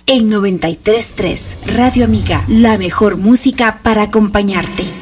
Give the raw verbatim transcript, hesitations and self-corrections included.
En noventa y tres punto tres, Radio Amiga, la mejor música para acompañarte.